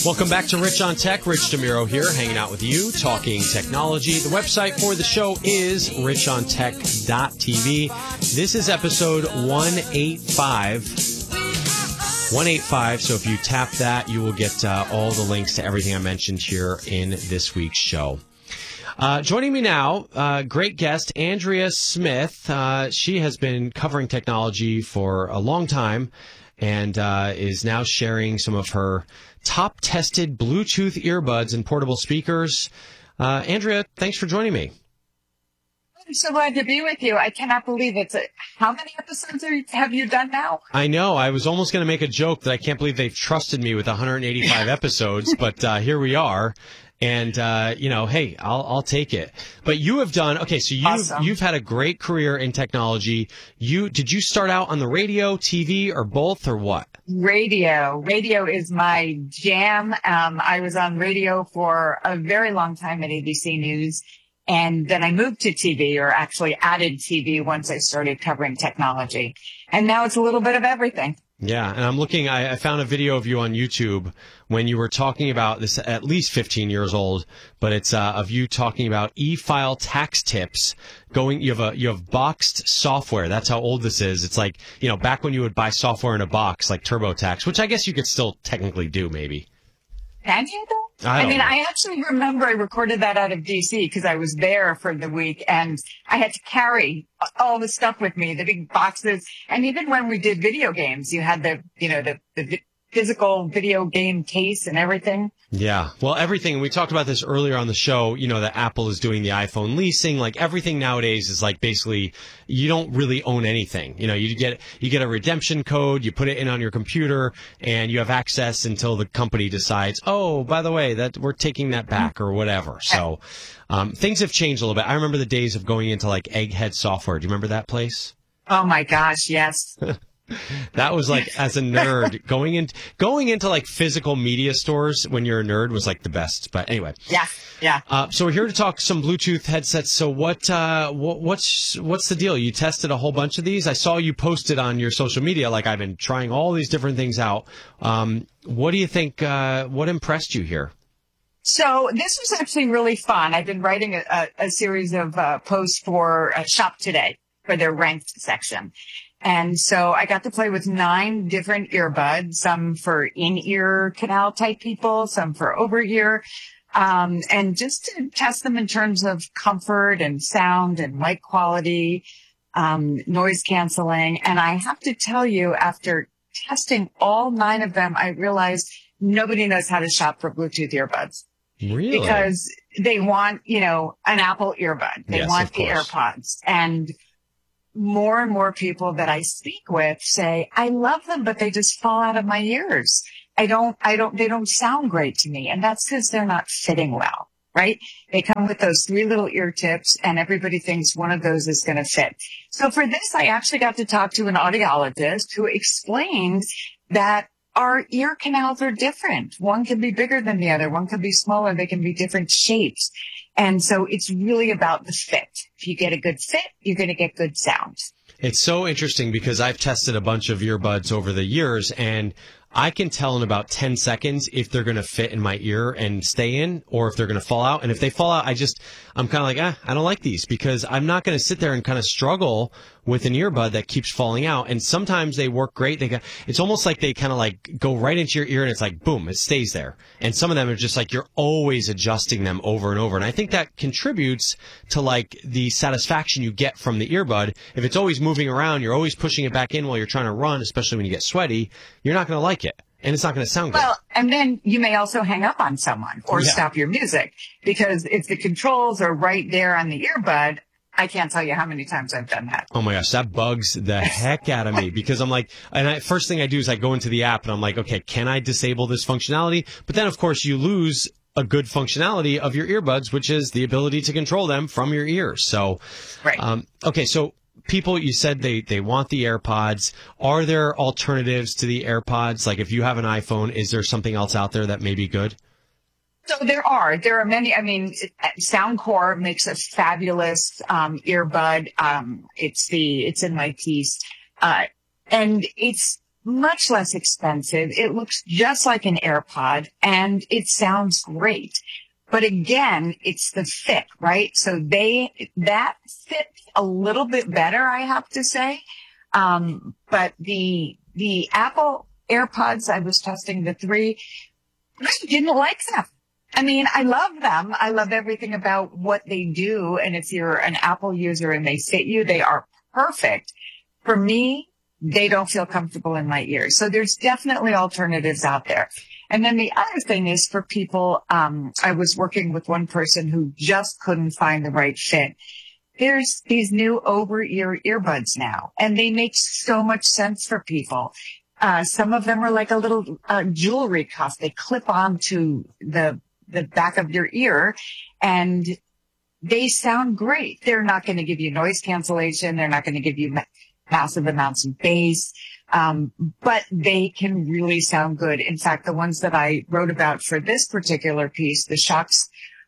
Welcome back to Rich on Tech. Rich DeMuro here, hanging out with you, talking technology. The website for the show is richontech.tv. This is episode 185. 185, so if you tap that, you will get all the links to everything I mentioned here in this week's show. Joining me now, great guest, Andrea Smith. She has been covering technology for a long time and is now sharing some of her top-tested Bluetooth earbuds and portable speakers. Andrea, thanks for joining me. I'm so glad to be with you. I cannot believe it. How many episodes have you done now? I know. I was almost going to make a joke that I can't believe they've trusted me with 185 episodes, but here we are. And, hey, I'll take it. But you have done, so you've had a great career in technology. Did you start out on the radio, TV, or both, or what? Radio. Radio is my jam. I was on radio for a very long time at ABC News. And then I moved to TV, or actually added TV once I started covering technology. And now it's a little bit of everything. Yeah, and I'm looking, I found a video of you on YouTube when you were talking about this, at least 15 years old, but it's of you talking about e-file tax tips. You have boxed software. That's how old this is. It's like, back when you would buy software in a box, like TurboTax, which I guess you could still technically do, maybe. Can you though? I actually remember I recorded that out of DC because I was there for the week and I had to carry all the stuff with me, the big boxes. And even when we did video games, you had the physical video game case and everything. Yeah. Well, everything. We talked about this earlier on the show, that Apple is doing the iPhone leasing. Like everything nowadays is like basically you don't really own anything. You get a redemption code, you put it in on your computer and you have access until the company decides, oh, by the way, that we're taking that back or whatever. So, things have changed a little bit. I remember the days of going into like Egghead Software. Do you remember that place? Oh my gosh. Yes. That was like, as a nerd, going into like physical media stores when you're a nerd was like the best. But anyway. Yeah. So we're here to talk some Bluetooth headsets. So what's the deal? You tested a whole bunch of these. I saw you posted on your social media, like I've been trying all these different things out. What do you think, what impressed you here? So this was actually really fun. I've been writing a series of posts for Shop Today for their ranked section. And so I got to play with 9 different earbuds, some for in-ear canal type people, some for over-ear, and just to test them in terms of comfort and sound and mic quality, noise canceling. And I have to tell you, after testing all 9 of them, I realized nobody knows how to shop for Bluetooth earbuds. Really? Because they want, an Apple earbud. They want the AirPods. And more and more people that I speak with say, I love them, but they just fall out of my ears. They don't sound great to me. And that's because they're not fitting well, right? They come with those 3 little ear tips and everybody thinks one of those is going to fit. So for this, I actually got to talk to an audiologist who explained that our ear canals are different. One can be bigger than the other. One can be smaller. They can be different shapes. And so it's really about the fit. If you get a good fit, you're going to get good sound. It's so interesting because I've tested a bunch of earbuds over the years, and I can tell in about 10 seconds if they're going to fit in my ear and stay in or if they're going to fall out. And if they fall out, I'm kind of like, I don't like these because I'm not going to sit there and kind of struggle with an earbud that keeps falling out. And sometimes they work great. It's almost like they kind of like go right into your ear and it's like, boom, it stays there. And some of them are just like, you're always adjusting them over and over. And I think that contributes to like the satisfaction you get from the earbud. If it's always moving around, you're always pushing it back in while you're trying to run, especially when you get sweaty, you're not going to like it. And it's not going to sound good. Well, and then you may also hang up on someone or stop your music because if the controls are right there on the earbud, I can't tell you how many times I've done that. Oh my gosh, that bugs the heck out of me because I'm like, first thing I do is I go into the app and I'm like, okay, can I disable this functionality? But then of course you lose a good functionality of your earbuds, which is the ability to control them from your ears. So, right. Okay, so people, you said they want the AirPods. Are there alternatives to the AirPods? Like if you have an iPhone, is there something else out there that may be good? So there are many. I mean, Soundcore makes a fabulous earbud. It's in my piece, and it's much less expensive. It looks just like an AirPod and it sounds great. But again, it's the fit, right? So that fits a little bit better, I have to say. But the Apple AirPods, I was testing the 3, I didn't like them. I mean, I love them. I love everything about what they do. And if you're an Apple user and they fit you, they are perfect. For me, they don't feel comfortable in my ears. So there's definitely alternatives out there. And then the other thing is for people, I was working with one person who just couldn't find the right fit. There's these new over-ear earbuds now, and they make so much sense for people. Some of them are like a little jewelry cuff. They clip onto the back of your ear, and they sound great. They're not going to give you noise cancellation. They're not going to give you massive amounts of bass. But they can really sound good. In fact, the ones that I wrote about for this particular piece, the Shokz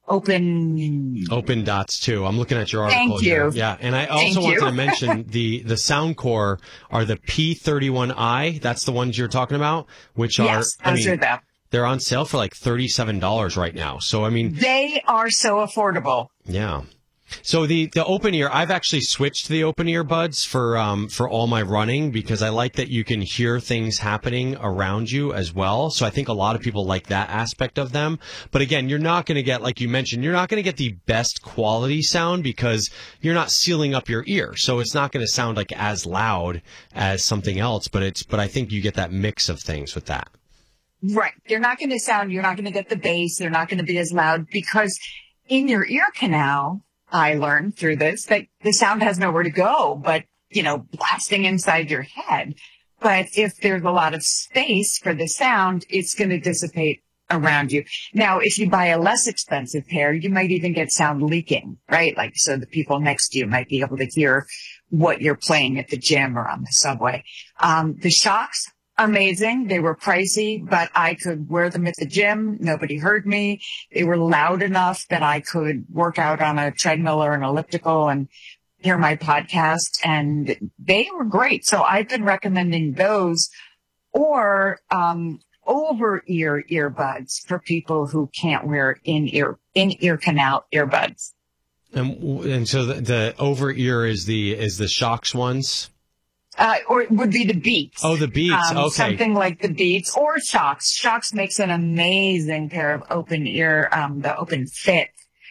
Open Dots 2. I'm looking at your article. Thank you. Here. Yeah. And I also wanted to mention the Soundcore are the P31i. That's the ones you're talking about, which yes, those are them. They're on sale for like $37 right now. So, I mean, they are so affordable. Yeah. So the open ear, I've actually switched to the open ear buds for all my running because I like that you can hear things happening around you as well. So I think a lot of people like that aspect of them. But again, you're not going to get, like you mentioned, you're not going to get the best quality sound because you're not sealing up your ear. So it's not going to sound like as loud as something else, but I think you get that mix of things with that. Right. You're not going to get the bass. They're not going to be as loud because in your ear canal, I learned through this that the sound has nowhere to go, but, blasting inside your head. But if there's a lot of space for the sound, it's going to dissipate around you. Now, if you buy a less expensive pair, you might even get sound leaking, right? Like, so the people next to you might be able to hear what you're playing at the gym or on the subway. The Shokz, amazing. They were pricey, but I could wear them at the gym. Nobody heard me. They were loud enough that I could work out on a treadmill or an elliptical and hear my podcast. And they were great. So I've been recommending those or, over-ear earbuds for people who can't wear in-ear canal earbuds. And so the over-ear is the Shokz ones? Or it would be the Beats. Oh, the Beats. Okay. Something like the Beats or Shokz. Shokz makes an amazing pair of open ear, the open fit.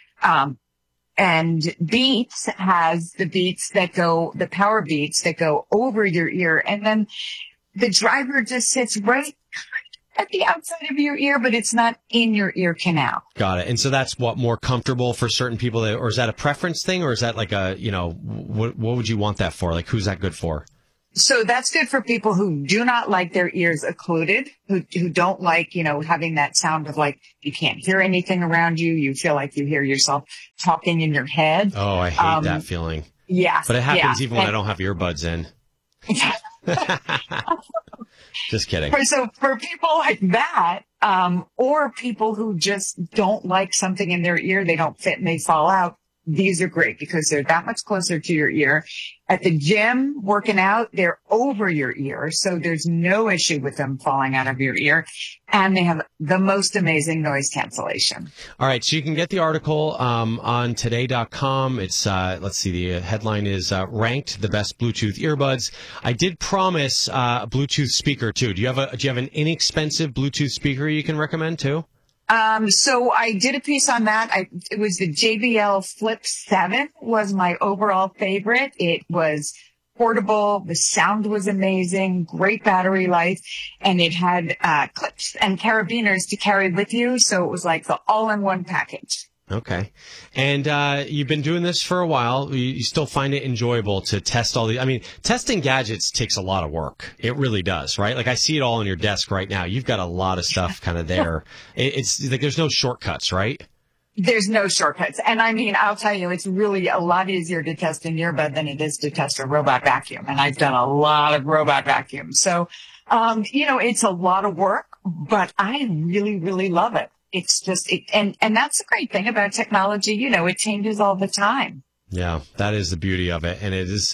And Beats has the power beats that go over your ear. And then the driver just sits right at the outside of your ear, but it's not in your ear canal. Got it. And so that's more comfortable for certain people, or is that a preference thing, or is that like what would you want that for? Like, who's that good for? So that's good for people who do not like their ears occluded, who don't like, having that sound of like you can't hear anything around you. You feel like you hear yourself talking in your head. Oh, I hate that feeling. Yeah. But it happens even when I don't have earbuds in. Just kidding. So for people like that, or people who just don't like something in their ear, they don't fit and they fall out. These are great because they're that much closer to your ear. At the gym, working out, they're over your ear. So there's no issue with them falling out of your ear. And they have the most amazing noise cancellation. All right. So you can get the article on today.com. It's, let's see, the headline is ranked the best Bluetooth earbuds. I did promise a Bluetooth speaker, too. Do you have an inexpensive Bluetooth speaker you can recommend, too? So I did a piece on that. It was the JBL Flip 7 was my overall favorite. It was portable. The sound was amazing, great battery life, and it had, clips and carabiners to carry with you. So it was like the all-in-one package. Okay. And you've been doing this for a while. You still find it enjoyable to test all the... I mean, testing gadgets takes a lot of work. It really does, right? Like, I see it all on your desk right now. You've got a lot of stuff kind of there. It's like there's no shortcuts, right? There's no shortcuts. And I mean, I'll tell you, it's really a lot easier to test an earbud than it is to test a robot vacuum. And I've done a lot of robot vacuums. So, it's a lot of work, but I really, really love it. It's just, and that's the great thing about technology. It changes all the time. Yeah, that is the beauty of it. And it is,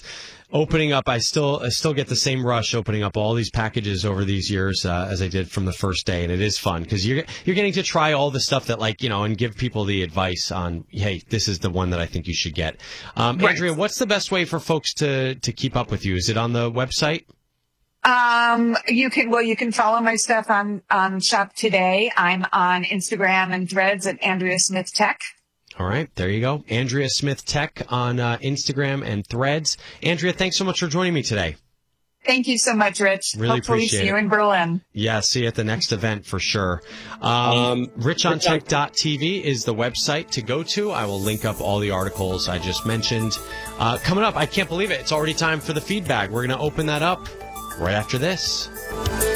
opening up, I still get the same rush opening up all these packages over these years as I did from the first day, and it is fun because you're getting to try all the stuff that, like, and give people the advice on, hey, this is the one that I think you should get. Right. Andrea, what's the best way for folks to keep up with you? Is it on the website? You can follow my stuff on Shop Today. I'm on Instagram and Threads at Andrea Smith Tech. All right, there you go. Andrea Smith Tech on Instagram and Threads. Andrea, thanks so much for joining me today. Thank you so much, Rich. Really Hopefully appreciate see you it. in Berlin. Yeah, see you at the next event for sure. RichOnTech.tv is the website to go to. I will link up all the articles I just mentioned. Coming up, I can't believe it. It's already time for the feedback. We're going to open that up right after this.